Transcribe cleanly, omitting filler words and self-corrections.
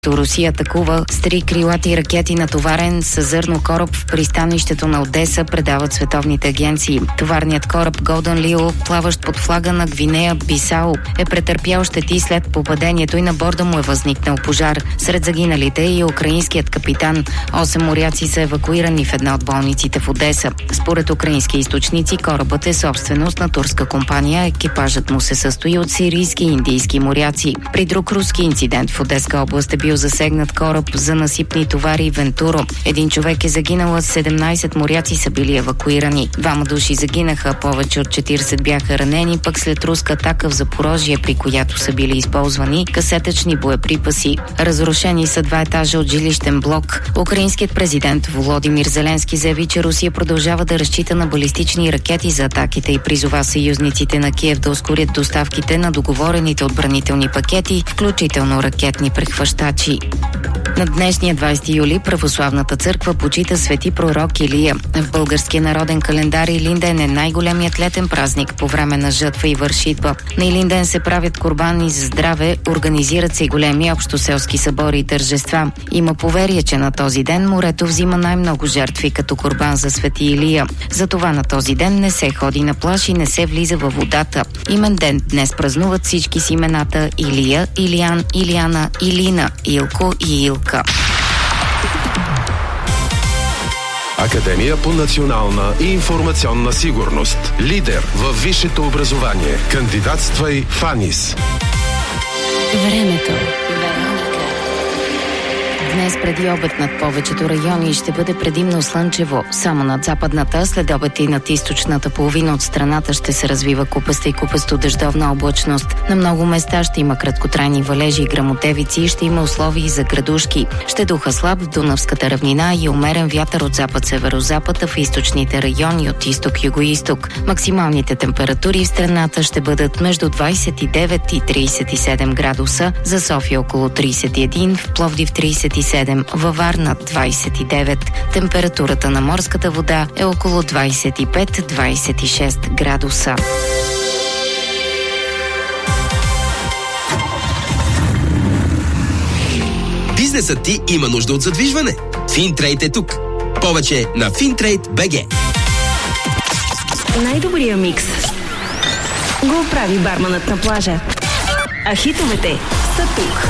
Русия атакува с 3 крилати ракети натоварен с зърно кораб в пристанището на Одеса, предават световните агенции. Товарният кораб Golden Leo, плаващ под флага на Гвинея Бисао, е претърпял щети след попадението и на борда му е възникнал пожар. Сред загиналите е и украинският капитан. 8 моряци са евакуирани в една от болниците в Одеса. Според украински източници, корабът е собственост на турска компания. Екипажът му се състои от сирийски и индийски моряци. При друг руски инцидент в Одеска област е бил засегнат кораб за насипни товари Вентуро. Един човек е загинал, 17 моряци са били евакуирани. 2 души загинаха, повече от 40 бяха ранени, пък след руска атака в Запорожие, при която са били използвани касетъчни боеприпаси. Разрушени са 2 етажа от жилищен блок. Украинският президент Володимир Зеленски заяви, че Русия продължава да разчита на балистични ракети за атаките и призова съюзниците на Киев да ускорят доставките на договорените отбранителни пакети, включително ракетни прехващачи. На днешния 20 юли православната църква почита свети пророк Илия. В българския народен календар Илинден е най-големият летен празник по време на жътва и вършитба. На Илинден се правят курбани за здраве, организират се и големи общоселски събори и тържества. Има поверие, че на този ден морето взима най-много жертви като курбан за свети Илия. Затова на този ден не се ходи на плаж и не се влиза във водата. Имен ден днес празнуват всички с имената Илия, Илиян, Илияна, Илина, Илко и Илка. Академия по национална и информационна сигурност. Лидер във висшето образование. Кандидатствай в АНИС. Времето. Днес преди обед над повечето райони ще бъде предимно слънчево. Само над западната, след обед и над източната половина от страната ще се развива купеста и купесто дъждовна облачност. На много места ще има краткотрайни валежи и гръмотевици и ще има условия за градушки. Ще духа слаб в Дунавската равнина и умерен вятър от запад-северозапад, в източните райони от изток-югоизток. Максималните температури в страната ще бъдат между 29 и 37 градуса, за София около 31, в Пловдив 37, във Варна 29. Температурата на морската вода е около 25-26 градуса. Бизнесът ти има нужда от задвижване. Финтрейд е тук. Повече на Fintrade.bg. Най-добрия микс го прави барманът на плажа. А хитовете са тук.